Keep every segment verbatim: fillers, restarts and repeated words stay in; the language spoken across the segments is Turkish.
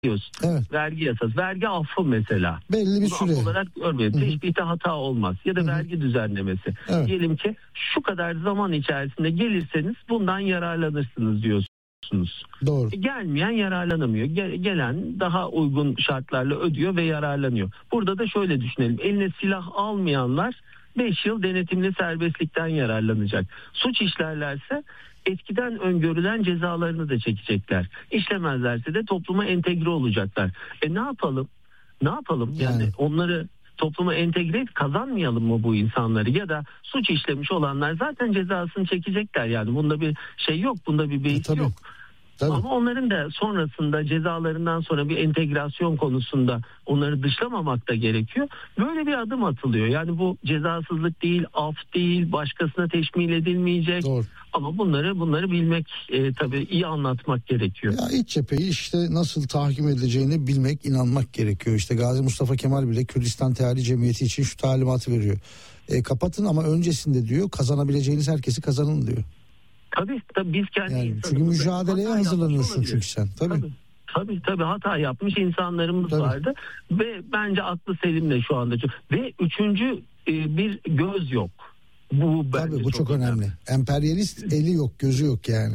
diyorsun. Evet. Vergi yasası, vergi affı mesela. Belli bir Bunu süre. af olarak görmeyelim. Teşbihte hata olmaz. Ya da Hı-hı. vergi düzenlemesi. Evet. Diyelim ki şu kadar zaman içerisinde gelirseniz bundan yararlanırsınız diyorsunuz. Doğru. E, gelmeyen yararlanamıyor. Ge- gelen daha uygun şartlarla ödüyor ve yararlanıyor. Burada da şöyle düşünelim. Eline silah almayanlar beş yıl denetimli serbestlikten yararlanacak. Suç işlerlerse eskiden öngörülen cezalarını da çekecekler. İşlemezlerse de topluma entegre olacaklar. E ne yapalım? Ne yapalım? Yani, yani onları topluma entegre et, kazanmayalım mı bu insanları? Ya da suç işlemiş olanlar zaten cezasını çekecekler. Yani bunda bir şey yok, bunda bir beis e, yok. Tabii. Ama onların da sonrasında cezalarından sonra bir entegrasyon konusunda onları dışlamamak da gerekiyor. Böyle bir adım atılıyor. Yani bu cezasızlık değil, af değil, başkasına teşmil edilmeyecek. Doğru. Ama bunları bunları bilmek e, tabii iyi anlatmak gerekiyor. Ya iç cepheyi işte nasıl tahkim edileceğini bilmek, inanmak gerekiyor. İşte Gazi Mustafa Kemal bile Kürdistan Teali Cemiyeti için şu talimatı veriyor. E, kapatın ama öncesinde diyor kazanabileceğiniz herkesi kazanın diyor. Tabii tabii biz kendi yani çünkü mücadeleye hazırlanıyorsun çünkü sen. Tabii. Tabii. Tabii tabii hata yapmış insanlarımız tabii. vardı ve bence aklı selimle şu anda. Ve üçüncü e, bir göz yok. Bu tabii bu çok, çok önemli. önemli. Emperyalist eli yok, gözü yok yani.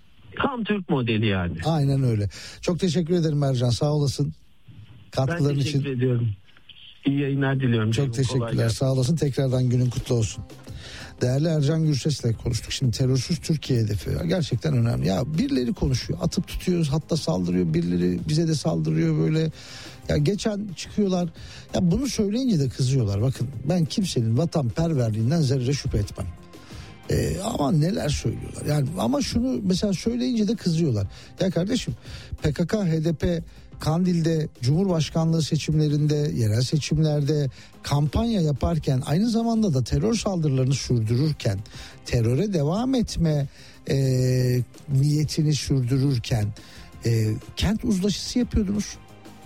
Tam Türk modeli yani. Aynen öyle. Çok teşekkür ederim Ercan, sağ olasın. Katkıların için. Ben teşekkür için. ediyorum. İyi yayınlar diliyorum. Çok teşekkürler, sağ olasın. Tekrardan günün kutlu olsun. Değerli Ercan Gürses'le konuştuk. Şimdi terörsüz Türkiye hedefi gerçekten önemli. Ya birileri konuşuyor, atıp tutuyoruz, hatta saldırıyor, birileri bize de saldırıyor böyle. Ya geçen çıkıyorlar. Ya bunu söyleyince de kızıyorlar. Bakın ben kimsenin vatanperverliğinden zerre şüphe etmem. Ee, ama neler söylüyorlar. Yani ama şunu mesela söyleyince de kızıyorlar. Ya kardeşim P K K, H D P Kandil'de Cumhurbaşkanlığı seçimlerinde, yerel seçimlerde kampanya yaparken aynı zamanda da terör saldırılarını sürdürürken, teröre devam etme e, niyetini sürdürürken e, kent uzlaşısı yapıyordunuz.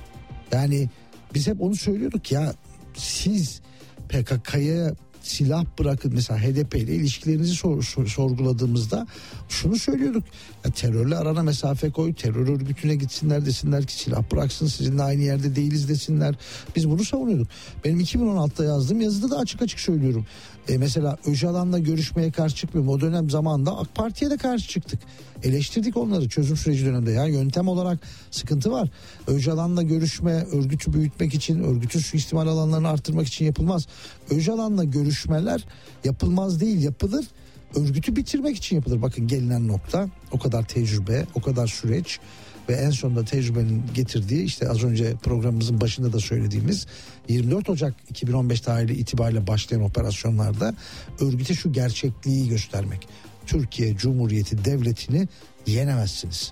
Yani biz hep onu söylüyorduk ya, siz P K K'ya silah bırakın, mesela H D P ile ilişkilerinizi sor, sor, sorguladığımızda şunu söylüyorduk. Ya terörle arana mesafe koy, terör örgütüne gitsinler, desinler ki silah bıraksın, sizinle aynı yerde değiliz desinler. Biz bunu savunuyorduk. Benim iki bin on altıda yazdığım yazıda da açık açık söylüyorum. E mesela Öcalan'la görüşmeye karşı çıkmıyorum. O dönem zamanında AK Parti'ye de karşı çıktık. Eleştirdik onları çözüm süreci döneminde. Ya yöntem olarak sıkıntı var. Öcalan'la görüşme örgütü büyütmek için, örgütün suistimal alanlarını arttırmak için yapılmaz. Öcalan'la görüşmeler yapılmaz değil, yapılır. Örgütü bitirmek için yapılır. Bakın gelinen nokta, o kadar tecrübe, o kadar süreç ve en sonunda tecrübenin getirdiği, işte az önce programımızın başında da söylediğimiz yirmi dört Ocak iki bin on beş tarihi itibariyle başlayan operasyonlarda örgüte şu gerçekliği göstermek. Türkiye Cumhuriyeti Devleti'ni yenemezsiniz.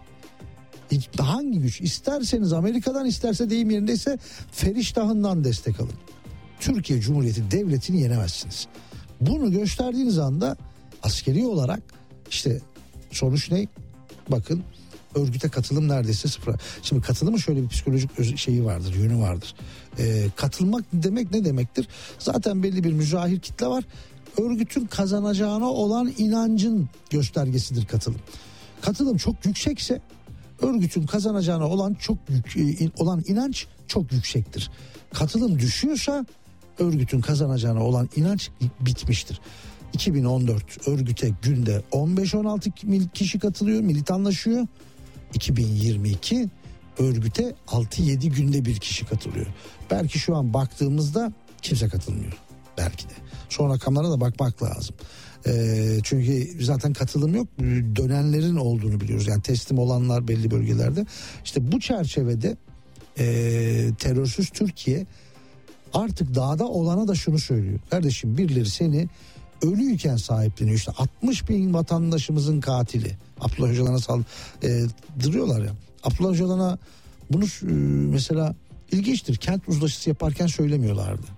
Hangi güç isterseniz Amerika'dan, isterse deyim yerindeyse Feriştah'ından destek alın. Türkiye Cumhuriyeti Devleti'ni yenemezsiniz. Bunu gösterdiğiniz anda askeri olarak işte sonuç ne? Bakın örgüte katılım neredeyse sıfır. Şimdi katılımın şöyle bir psikolojik şeyi vardır, yönü vardır. Ee, katılmak demek ne demektir? Zaten belli bir müzahir kitle var. Örgütün kazanacağına olan inancın göstergesidir katılım. Katılım çok yüksekse örgütün kazanacağına olan çok yük, olan inanç çok yüksektir. Katılım düşüyorsa örgütün kazanacağına olan inanç bitmiştir. iki bin on dört örgüte günde on beş on altı kişi katılıyor, militanlaşıyor. iki bin yirmi iki örgüte altı yedi günde bir kişi katılıyor. Belki şu an baktığımızda kimse katılmıyor. Belki de. Son rakamlara da bakmak lazım. E, çünkü zaten katılım yok. Dönenlerin olduğunu biliyoruz. Yani teslim olanlar belli bölgelerde. İşte bu çerçevede e, terörsüz Türkiye artık dağda olana da şunu söylüyor. Kardeşim birileri seni ölüyken sahipleniyor. İşte altmış bin vatandaşımızın katili. Abdullah Öcalan'a saldırıyorlar ya. Abdullah Öcalan'a bunu e, mesela ilginçtir. Kent uzlaşısı yaparken söylemiyorlardı.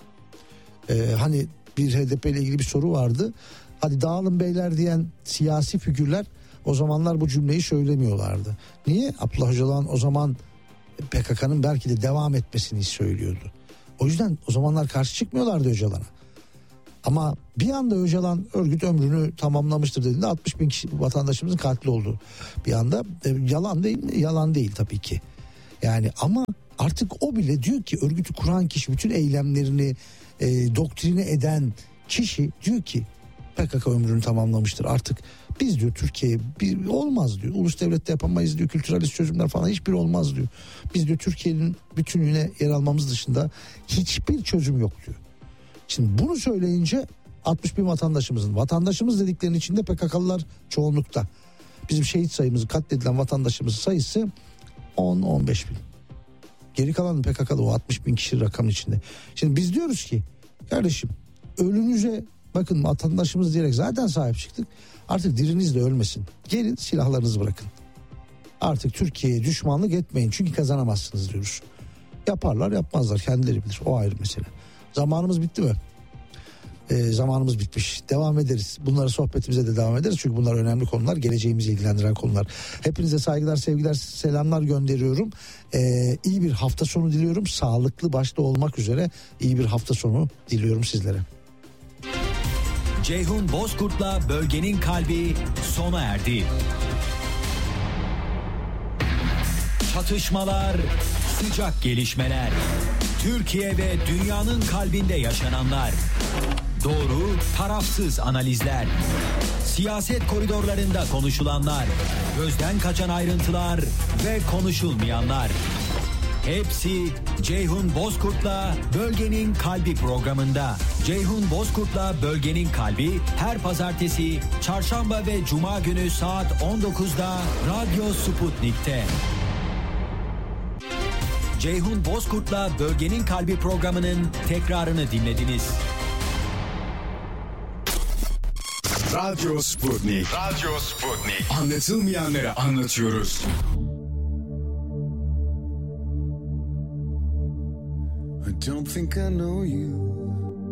E, hani bir H D P ile ilgili bir soru vardı. Hadi dağılın beyler diyen siyasi figürler o zamanlar bu cümleyi söylemiyorlardı. Niye? Abdullah Öcalan o zaman P K K'nın belki de devam etmesini söylüyordu. O yüzden o zamanlar karşı çıkmıyorlardı Öcalan'a. Ama bir anda Öcalan örgüt ömrünü tamamlamıştır dediğinde altmış bin kişi vatandaşımızın katili oldu. Bir anda e, yalan değil mi? Yalan değil tabii ki. Yani ama artık o bile diyor ki örgütü kuran kişi, bütün eylemlerini e, doktrine eden kişi diyor ki P K K ömrünü tamamlamıştır. Artık biz diyor Türkiye bir, olmaz diyor. Ulus devlette yapamayız diyor. Kültüralist çözümler falan hiçbir olmaz diyor. Biz diyor Türkiye'nin bütünlüğüne yer almamız dışında hiçbir çözüm yok diyor. Şimdi bunu söyleyince altmış bin vatandaşımızın, vatandaşımız dediklerinin içinde P K K'lılar çoğunlukta. Bizim şehit sayımızı, katledilen vatandaşımızın sayısı on on beş bin. Geri kalan P K K'lı o altmış bin kişi rakamın içinde. Şimdi biz diyoruz ki kardeşim ölünüze bakın vatandaşımız diyerek zaten sahip çıktık. Artık diriniz de ölmesin. Gelin silahlarınızı bırakın. Artık Türkiye'ye düşmanlık etmeyin çünkü kazanamazsınız diyoruz. Yaparlar yapmazlar kendileri bilir, o ayrı mesele. Zamanımız bitti mi? Ee, zamanımız bitmiş. Devam ederiz. Bunlara sohbetimize de devam ederiz. Çünkü bunlar önemli konular. Geleceğimizi ilgilendiren konular. Hepinize saygılar, sevgiler, selamlar gönderiyorum. Ee, iyi bir hafta sonu diliyorum. Sağlıklı başta olmak üzere iyi bir hafta sonu diliyorum sizlere. Ceyhun Bozkurt'la Bölgenin Kalbi sona erdi. Çatışmalar, sıcak gelişmeler. Türkiye ve dünyanın kalbinde yaşananlar. Doğru, tarafsız analizler. Siyaset koridorlarında konuşulanlar. Gözden kaçan ayrıntılar ve konuşulmayanlar. Hepsi Ceyhun Bozkurt'la Bölgenin Kalbi programında. Ceyhun Bozkurt'la Bölgenin Kalbi her pazartesi, çarşamba ve cuma günü saat on dokuzda Radyo Sputnik'te. Ceyhun Bozkurt'la Bölgenin Kalbi programının tekrarını dinlediniz. Radyo Sputnik. Radyo Sputnik. Anlatılmayanları anlatıyoruz. I don't think I know you.